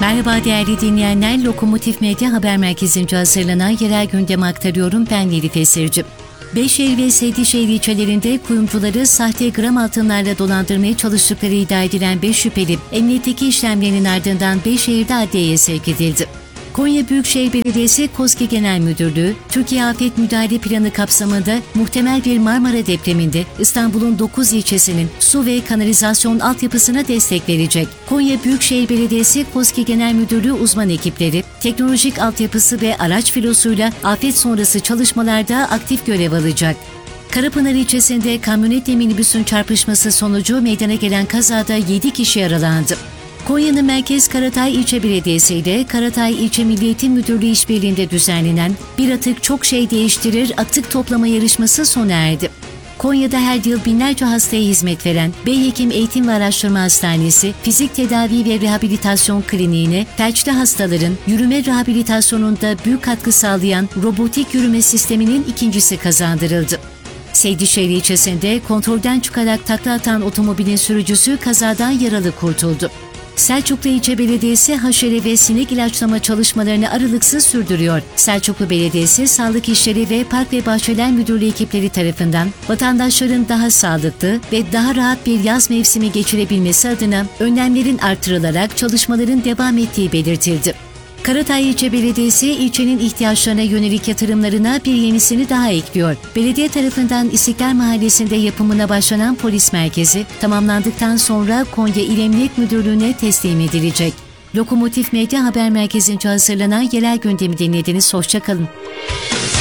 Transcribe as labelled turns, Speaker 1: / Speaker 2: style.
Speaker 1: Merhaba değerli dinleyenler, Lokomotif Medya Haber Merkezi'nce hazırlanan yerel gündemi aktarıyorum, ben Elif Esirci. Beyşehir ve Seydişehir ilçelerinde kuyumcuları sahte gram altınlarla dolandırmaya çalıştıkları iddia edilen 5 şüpheli, emniyetteki işlemlerinin ardından Beyşehir'de adliyeye sevk edildi. Konya Büyükşehir Belediyesi KOSGİ Genel Müdürlüğü, Türkiye Afet Müdahale Planı kapsamında muhtemel bir Marmara depreminde İstanbul'un 9 ilçesinin su ve kanalizasyon altyapısına destek verecek. Konya Büyükşehir Belediyesi KOSGİ Genel Müdürlüğü uzman ekipleri, teknolojik altyapısı ve araç filosuyla afet sonrası çalışmalarda aktif görev alacak. Karapınar ilçesinde kamyonetle minibüsün çarpışması sonucu meydana gelen kazada 7 kişi yaralandı. Konya'nın Merkez Karatay İlçe Belediyesi ile Karatay İlçe Milli Eğitim Müdürlüğü işbirliğinde düzenlenen Bir Atık Çok Şey Değiştirir atık toplama yarışması sona erdi. Konya'da her yıl binlerce hastaya hizmet veren Beyhekim Eğitim ve Araştırma Hastanesi, Fizik Tedavi ve Rehabilitasyon Kliniğine felçli hastaların yürüme rehabilitasyonunda büyük katkı sağlayan robotik yürüme sisteminin ikincisi kazandırıldı. Seydişehir ilçesinde kontrolden çıkarak takla atan otomobilin sürücüsü kazadan yaralı kurtuldu. Selçuklu İlçe Belediyesi haşere ve sinek ilaçlama çalışmalarını aralıksız sürdürüyor. Selçuklu Belediyesi Sağlık İşleri ve Park ve Bahçeler Müdürlüğü ekipleri tarafından vatandaşların daha sağlıklı ve daha rahat bir yaz mevsimi geçirebilmesi adına önlemlerin artırılarak çalışmaların devam ettiği belirtildi. Karatay İlçe Belediyesi ilçenin ihtiyaçlarına yönelik yatırımlarına bir yenisini daha ekliyor. Belediye tarafından İstiklal Mahallesi'nde yapımına başlanan polis merkezi tamamlandıktan sonra Konya İl Emniyet Müdürlüğü'ne teslim edilecek. Lokomotif Medya Haber Merkezi'nce hazırlanan yerel gündemi dinlediniz. Hoşça kalın.